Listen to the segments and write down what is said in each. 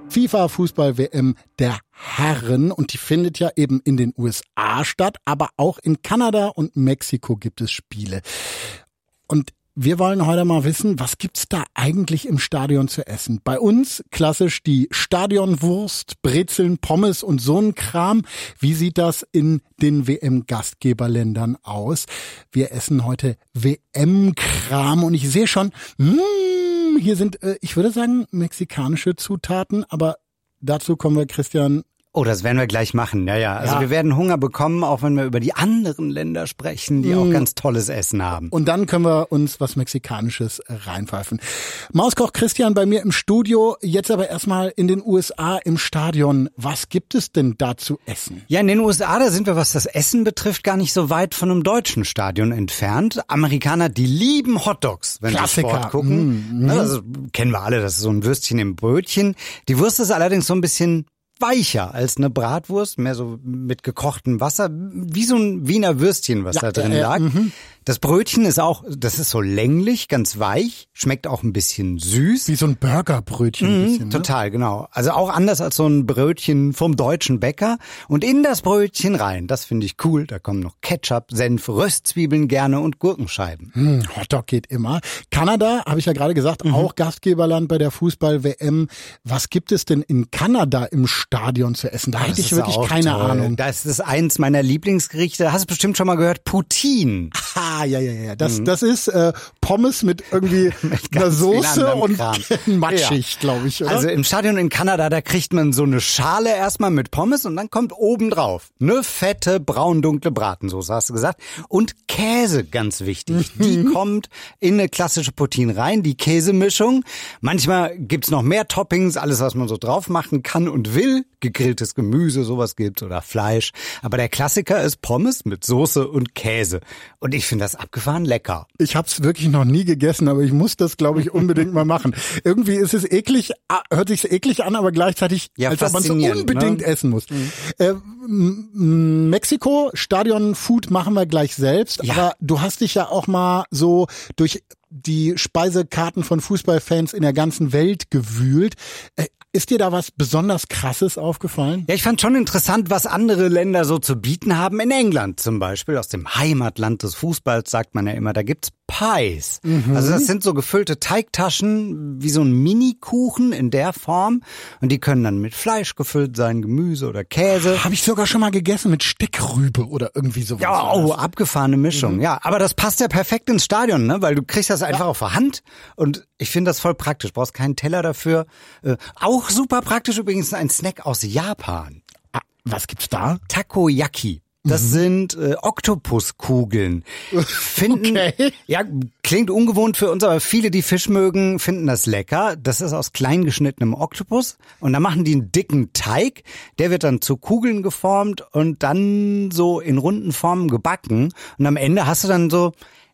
FIFA-Fußball-WM der Herren und die findet ja eben in den USA statt, aber auch in Kanada und Mexiko gibt es Spiele. Und wir wollen heute mal wissen, was gibt's da eigentlich im Stadion zu essen? Bei uns klassisch die Stadionwurst, Brezeln, Pommes und so ein Kram. Wie sieht das in den WM-Gastgeberländern aus? Wir essen heute WM-Kram und ich sehe schon, hier sind, ich würde sagen, mexikanische Zutaten, aber dazu kommen wir, Christian. Oh, das werden wir gleich machen. Ja. Also wir werden Hunger bekommen, auch wenn wir über die anderen Länder sprechen, die auch ganz tolles Essen haben. Und dann können wir uns was Mexikanisches reinpfeifen. Mauskoch Christian bei mir im Studio, jetzt aber erstmal in den USA im Stadion. Was gibt es denn da zu essen? Ja, in den USA, da sind wir, was das Essen betrifft, gar nicht so weit von einem deutschen Stadion entfernt. Amerikaner, die lieben Hotdogs, wenn sie Sport gucken. Also kennen wir alle, das ist so ein Würstchen im Brötchen. Die Wurst ist allerdings so ein bisschen weicher als eine Bratwurst, mehr so mit gekochtem Wasser, wie so ein Wiener Würstchen, was da drin lag. Das Brötchen ist auch, das ist so länglich, ganz weich, schmeckt auch ein bisschen süß. Wie so ein Burgerbrötchen ein bisschen, ne? Total, genau. Also auch anders als so ein Brötchen vom deutschen Bäcker. Und in das Brötchen rein, das finde ich cool, da kommen noch Ketchup, Senf, Röstzwiebeln gerne und Gurkenscheiben. Hotdog geht immer. Kanada, habe ich ja gerade gesagt, auch Gastgeberland bei der Fußball-WM. Was gibt es denn in Kanada im Stadion zu essen? Da hätte ich wirklich keine Ahnung. Das ist eins meiner Lieblingsgerichte. Hast du bestimmt schon mal gehört, Poutine. Ja. Das ist Pommes mit irgendwie einer Soße und matschig, glaube ich, oder? Also im Stadion in Kanada, da kriegt man so eine Schale erstmal mit Pommes und dann kommt obendrauf eine fette, braun-dunkle Bratensoße, hast du gesagt. Und Käse, ganz wichtig. Die kommt in eine klassische Poutine rein, die Käsemischung. Manchmal gibt's noch mehr Toppings, alles, was man so drauf machen kann und will. Gegrilltes Gemüse, sowas gibt's oder Fleisch. Aber der Klassiker ist Pommes mit Soße und Käse. Und ich finde das abgefahren lecker. Ich habe es wirklich noch nie gegessen, aber ich muss das, glaube ich, unbedingt mal machen. Irgendwie ist es eklig, hört sich eklig an, aber gleichzeitig, als ob man es unbedingt essen muss. Mexiko, Stadion Food machen wir gleich selbst, aber du hast dich ja auch mal so durch die Speisekarten von Fußballfans in der ganzen Welt gewühlt. Ist dir da was besonders Krasses aufgefallen? Ja, ich fand schon interessant, was andere Länder so zu bieten haben. In England zum Beispiel, aus dem Heimatland des Fußballs, sagt man ja immer, da gibt's Pies. Also das sind so gefüllte Teigtaschen, wie so ein Mini-Kuchen in der Form. Und die können dann mit Fleisch gefüllt sein, Gemüse oder Käse. Habe ich sogar schon mal gegessen mit Steckrübe oder irgendwie sowas. Ja, abgefahrene Mischung. Ja, aber das passt ja perfekt ins Stadion, ne? Weil du kriegst das einfach auf der Hand. Und ich finde das voll praktisch. Brauchst keinen Teller dafür. Auch super praktisch übrigens ein Snack aus Japan. Was gibt's da? Takoyaki. Das sind Oktopuskugeln. Ja, klingt ungewohnt für uns, aber viele, die Fisch mögen, finden das lecker. Das ist aus klein geschnittenem Oktopus und da machen die einen dicken Teig. Der wird dann zu Kugeln geformt und dann so in runden Formen gebacken. Und am Ende hast du dann so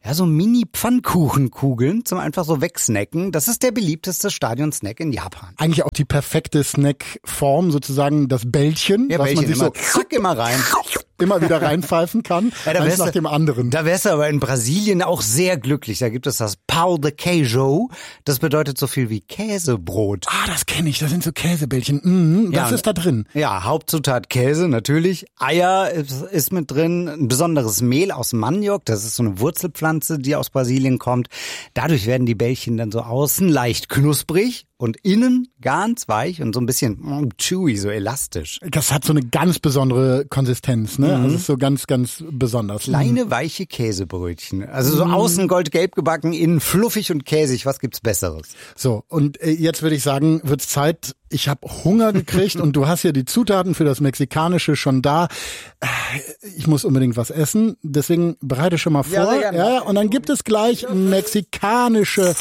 Mini-Pfannkuchenkugeln zum einfach so wegsnacken. Das ist der beliebteste Stadionsnack in Japan. Eigentlich auch die perfekte Snackform, sozusagen das Bällchen, was man sich immer, zack, immer rein. Immer wieder reinpfeifen kann, eins nach dem anderen. Da wärst du aber in Brasilien auch sehr glücklich. Da gibt es das Pão de Queijo. Das bedeutet so viel wie Käsebrot. Das kenne ich. Das sind so Käsebällchen. Was ist da drin? Ja, Hauptzutat Käse natürlich. Eier ist mit drin. Ein besonderes Mehl aus Maniok. Das ist so eine Wurzelpflanze, die aus Brasilien kommt. Dadurch werden die Bällchen dann so außen leicht knusprig und innen ganz weich und so ein bisschen chewy, so elastisch. Das hat so eine ganz besondere Konsistenz, ne? Also ist so ganz, ganz besonders. Kleine, weiche Käsebrötchen. Also so außen goldgelb gebacken, innen fluffig und käsig. Was gibt's Besseres? So, und jetzt würde ich sagen, wird's Zeit. Ich habe Hunger gekriegt und du hast ja die Zutaten für das Mexikanische schon da. Ich muss unbedingt was essen, deswegen bereite schon mal vor. Ja, und dann gibt es gleich mexikanische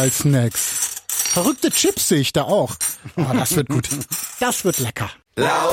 Fußballsnacks. Verrückte Chips sehe ich da auch. Das wird gut. Das wird lecker.